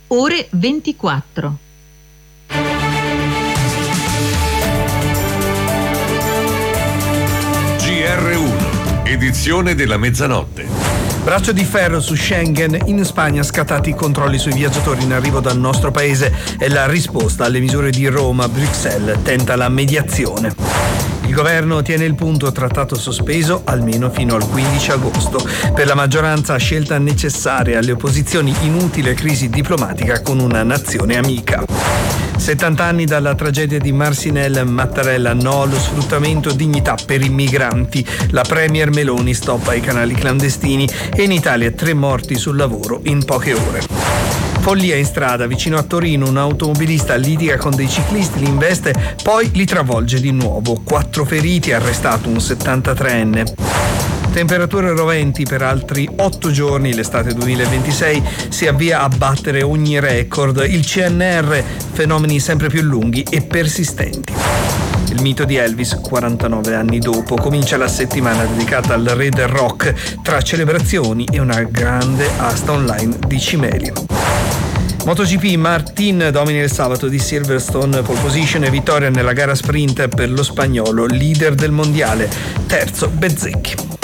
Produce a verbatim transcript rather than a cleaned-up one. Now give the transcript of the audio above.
ore ventiquattro. G R uno, edizione della mezzanotte. Braccio di ferro su Schengen, in Spagna scattati i controlli sui viaggiatori in arrivo dal nostro paese e la risposta alle misure di Roma. Bruxelles tenta la mediazione. Il governo tiene il punto, trattato sospeso almeno fino al quindici agosto. Per la maggioranza scelta necessaria, alle opposizioni inutile crisi diplomatica con una nazione amica. settanta anni dalla tragedia di Marcinelle, Mattarella no allo sfruttamento, dignità per i migranti. La premier Meloni stoppa i canali clandestini e in Italia tre morti sul lavoro in poche ore. Follia in strada, vicino a Torino un automobilista litiga con dei ciclisti, li investe, poi li travolge di nuovo. Quattro feriti, arrestato un settantatreenne. Temperature roventi per altri otto giorni, l'estate duemilaventisei si avvia a battere ogni record. Il C N R, fenomeni sempre più lunghi e persistenti. Il mito di Elvis, quarantanove anni dopo, comincia la settimana dedicata al re del rock, tra celebrazioni e una grande asta online di cimeli. MotoGP, Martin domina il sabato di Silverstone, pole position e vittoria nella gara sprint per lo spagnolo, leader del mondiale, terzo Bezzecchi.